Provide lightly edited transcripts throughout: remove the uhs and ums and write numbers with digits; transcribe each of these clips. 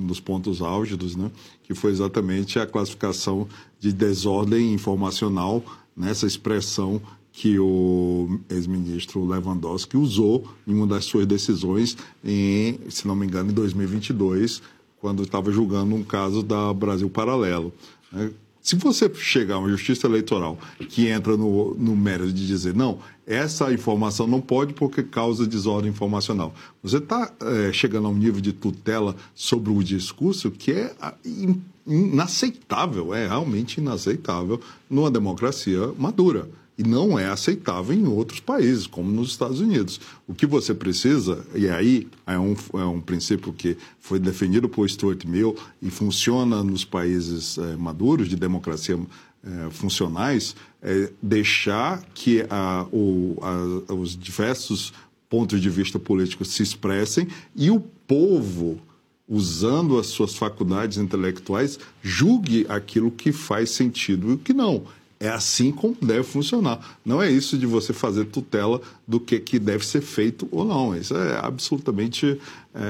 dos pontos álgidos, né, que foi exatamente a classificação de desordem informacional, nessa expressão que o ex-ministro Lewandowski usou em uma das suas decisões, se não me engano, em 2022, quando estava julgando um caso da Brasil Paralelo, né? Se você chegar a uma justiça eleitoral que entra no mérito de dizer, não, essa informação não pode porque causa desordem informacional, você está chegando a um nível de tutela sobre o discurso que é inaceitável, é realmente inaceitável numa democracia madura. E não é aceitável em outros países, como nos Estados Unidos. O que você precisa, e aí é um princípio que foi definido por Stuart Mill e funciona nos países maduros, de democracia funcionais, é deixar que os diversos pontos de vista políticos se expressem e o povo, usando as suas faculdades intelectuais, julgue aquilo que faz sentido e o que não. É assim como deve funcionar. Não é isso de você fazer tutela do que deve ser feito ou não. Isso é absolutamente...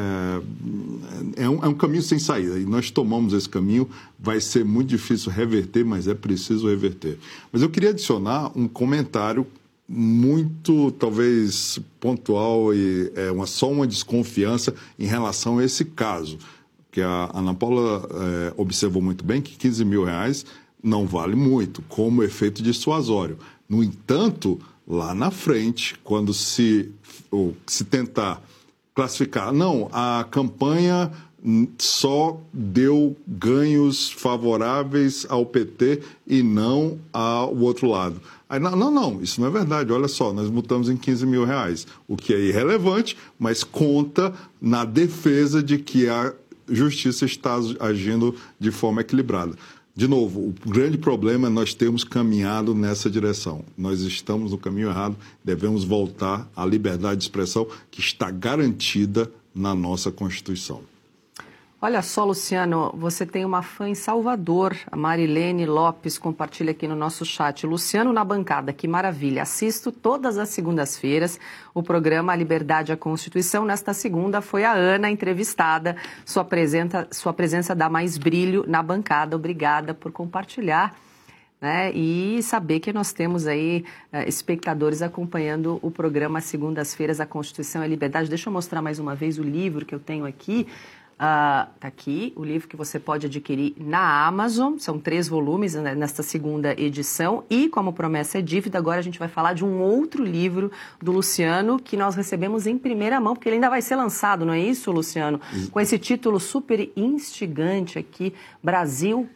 É um caminho sem saída. E nós tomamos esse caminho. Vai ser muito difícil reverter, mas é preciso reverter. Mas eu queria adicionar um comentário muito, talvez, pontual e só uma desconfiança em relação a esse caso. Que a Ana Paula observou muito bem que R$15 mil não vale muito, como efeito dissuasório. No entanto, lá na frente, quando se tentar classificar, não, a campanha só deu ganhos favoráveis ao PT e não ao outro lado. Aí, não, isso não é verdade. Olha só, nós multamos em R$15 mil, o que é irrelevante, mas conta na defesa de que a justiça está agindo de forma equilibrada. De novo, o grande problema é nós termos caminhado nessa direção. Nós estamos no caminho errado, devemos voltar à liberdade de expressão que está garantida na nossa Constituição. Olha só, Luciano, você tem uma fã em Salvador, a Marilene Lopes, compartilha aqui no nosso chat. Luciano na bancada, que maravilha. Assisto todas as segundas-feiras o programa A Liberdade e a Constituição. Nesta segunda foi a Ana entrevistada. Sua presença dá mais brilho na bancada. Obrigada por compartilhar, né? E saber que nós temos aí espectadores acompanhando o programa Segundas-feiras, A Constituição e a Liberdade. Deixa eu mostrar mais uma vez o livro que eu tenho aqui. Tá aqui o livro que você pode adquirir na Amazon, são 3 volumes nesta segunda edição e, como promessa é dívida, agora a gente vai falar de um outro livro do Luciano que nós recebemos em primeira mão, porque ele ainda vai ser lançado, não é isso, Luciano? Com esse título super instigante aqui, Brasil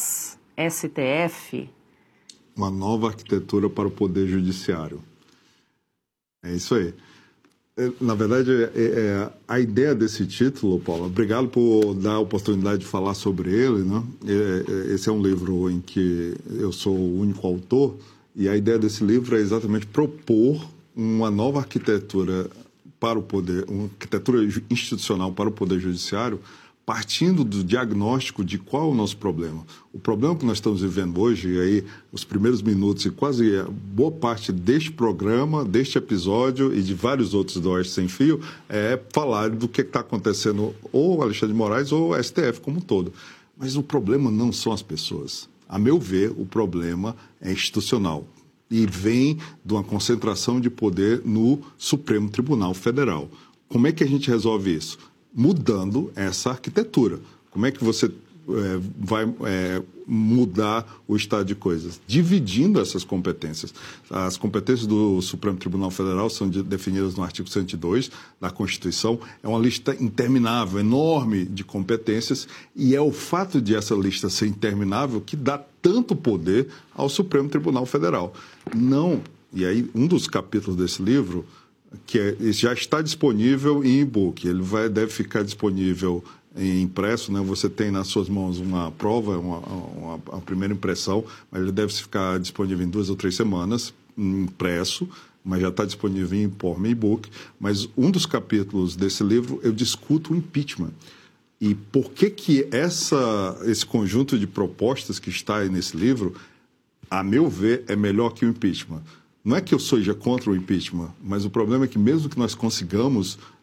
pós-STF. Uma nova arquitetura para o Poder Judiciário. É isso aí. Na verdade, a ideia desse título, Paulo, obrigado por dar a oportunidade de falar sobre ele, né? Esse é um livro em que eu sou o único autor, e a ideia desse livro é exatamente propor uma nova arquitetura para o poder, uma arquitetura institucional para o Poder Judiciário, partindo do diagnóstico de qual é o nosso problema. O problema que nós estamos vivendo hoje, e aí os primeiros minutos e quase boa parte deste programa, deste episódio e de vários outros do Oeste Sem Fio, é falar do que está acontecendo ou Alexandre de Moraes ou o STF como um todo. Mas o problema não são as pessoas. A meu ver, o problema é institucional e vem de uma concentração de poder no Supremo Tribunal Federal. Como é que a gente resolve isso? Mudando essa arquitetura. Como é que você vai mudar o estado de coisas? Dividindo essas competências. As competências do Supremo Tribunal Federal são definidas no artigo 102 da Constituição. É uma lista interminável, enorme de competências, e é o fato de essa lista ser interminável que dá tanto poder ao Supremo Tribunal Federal. Não, e aí um dos capítulos desse livro que já está disponível em e-book, ele deve ficar disponível em impresso, né? Você tem nas suas mãos uma prova, uma primeira impressão, mas ele deve ficar disponível em 2 ou 3 semanas, impresso, mas já está disponível em forma e-book. Mas um dos capítulos desse livro eu discuto o impeachment. E por que esse conjunto de propostas que está aí nesse livro, a meu ver, é melhor que o impeachment? Não é que eu seja contra o impeachment, mas o problema é que mesmo que nós consigamos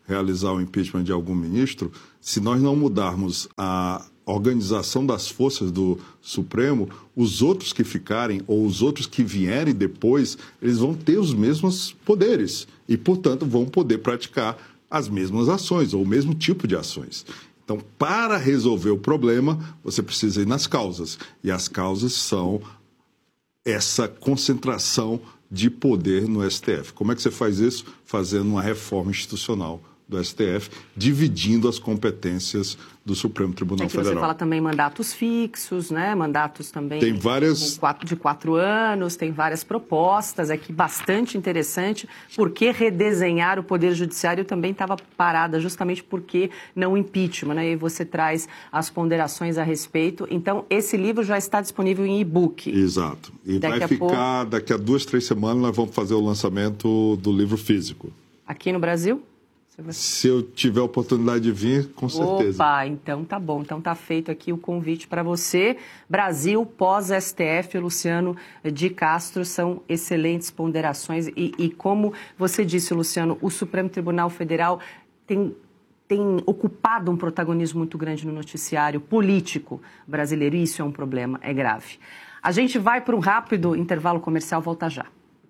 realizar o impeachment de algum ministro, se nós não mudarmos a organização das forças do Supremo, os outros que ficarem ou os outros que vierem depois, eles vão ter os mesmos poderes e, portanto, vão poder praticar as mesmas ações ou o mesmo tipo de ações. Então, para resolver o problema, você precisa ir nas causas. E as causas são essa concentração de poder no STF. Como é que você faz isso? Fazendo uma reforma institucional do STF, dividindo as competências do Supremo Tribunal Federal. Você fala também mandatos fixos, né? Mandatos também tem várias... de 4 anos, tem várias propostas aqui, bastante interessante. Por que redesenhar o Poder Judiciário também estava parada, justamente porque não impeachment, né? E você traz as ponderações a respeito. Então, esse livro já está disponível em e-book. Exato. E vai ficar, daqui a 2, 3 semanas, nós vamos fazer o lançamento do livro físico. Aqui no Brasil? Se eu tiver a oportunidade de vir, com certeza. Opa, então tá bom. Então tá feito aqui o convite para você. Brasil pós-STF, Luciano de Castro, são excelentes ponderações. E como você disse, Luciano, o Supremo Tribunal Federal tem ocupado um protagonismo muito grande no noticiário político brasileiro. E isso é um problema, é grave. A gente vai para um rápido intervalo comercial, volta já.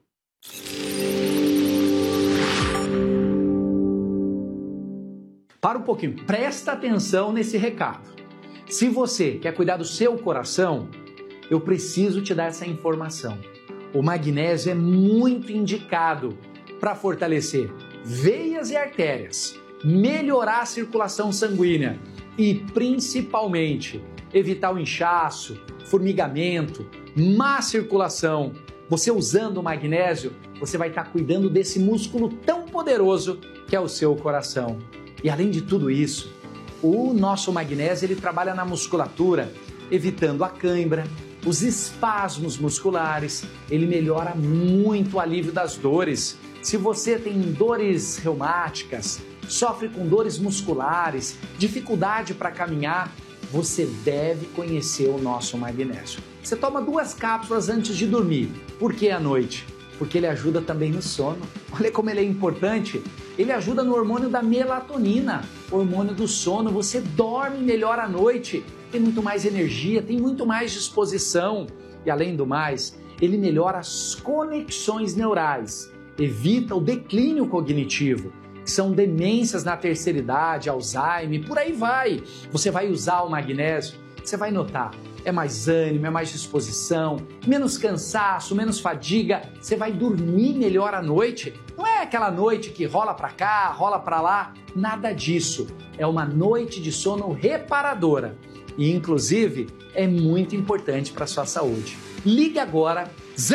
Para um pouquinho, presta atenção nesse recado. Se você quer cuidar do seu coração, eu preciso te dar essa informação. O magnésio é muito indicado para fortalecer veias e artérias, melhorar a circulação sanguínea e, principalmente, evitar o inchaço, formigamento, má circulação. Você usando o magnésio, você vai estar cuidando desse músculo tão poderoso que é o seu coração. E além de tudo isso, o nosso magnésio ele trabalha na musculatura, evitando a cãibra, os espasmos musculares, ele melhora muito o alívio das dores. Se você tem dores reumáticas, sofre com dores musculares, dificuldade para caminhar, você deve conhecer o nosso magnésio. Você toma 2 cápsulas antes de dormir. Por que à noite? Porque ele ajuda também no sono. Olha como ele é importante. Ele ajuda no hormônio da melatonina, hormônio do sono. Você dorme melhor à noite, tem muito mais energia, tem muito mais disposição. E além do mais, ele melhora as conexões neurais, evita o declínio cognitivo, que são demências na terceira idade, Alzheimer, por aí vai. Você vai usar o magnésio, você vai notar. É mais ânimo, é mais disposição, menos cansaço, menos fadiga. Você vai dormir melhor à noite. Não é aquela noite que rola para cá, rola para lá. Nada disso. É uma noite de sono reparadora. E, inclusive, é muito importante para a sua saúde. Ligue agora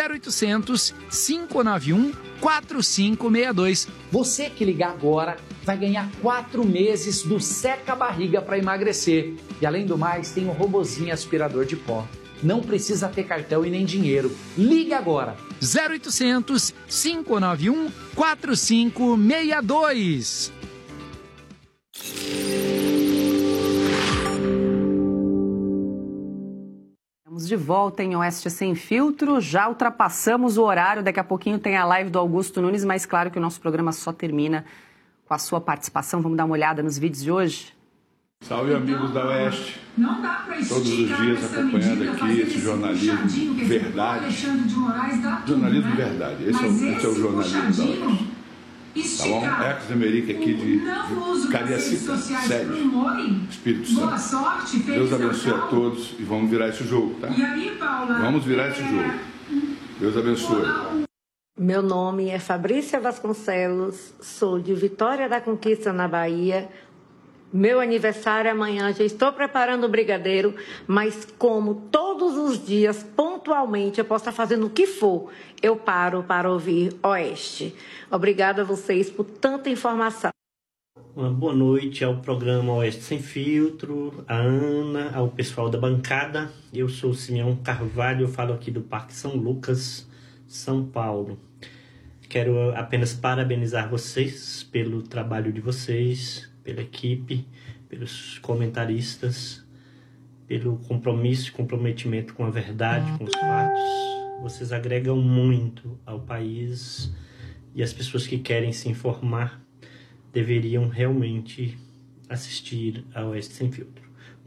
0800 591 4562. Você que ligar agora vai ganhar 4 meses do Seca Barriga para emagrecer. E além do mais, tem um robozinho aspirador de pó. Não precisa ter cartão e nem dinheiro. Ligue agora. 0800 591 4562. De volta em Oeste Sem Filtro, já ultrapassamos o horário, daqui a pouquinho tem a live do Augusto Nunes, mas claro que o nosso programa só termina com a sua participação. Vamos dar uma olhada nos vídeos de hoje? Salve, amigos da Oeste, todos os dias acompanhando aqui esse jornalismo verdade, jornalismo verdade, esse é o jornalismo da Oeste. Tá bom? Ecos Emerick aqui de Cariacica, Sede, Espírito Santo. Deus abençoe a todos e vamos virar esse jogo, tá? Vamos virar esse jogo. Deus abençoe. Meu nome é Fabrícia Vasconcelos, sou de Vitória da Conquista, na Bahia. Meu aniversário é amanhã, já estou preparando o brigadeiro, mas como todos os dias, pontualmente, eu posso estar fazendo o que for, eu paro para ouvir Oeste. Obrigada a vocês por tanta informação. Uma boa noite ao programa Oeste Sem Filtro, a Ana, ao pessoal da bancada. Eu sou o Simeão Carvalho, eu falo aqui do Parque São Lucas, São Paulo. Quero apenas parabenizar vocês pelo trabalho de vocês, pela equipe, pelos comentaristas, pelo compromisso e comprometimento com a verdade, com os fatos. Vocês agregam muito ao país e às pessoas que querem se informar deveriam realmente assistir a Oeste Sem Filtro.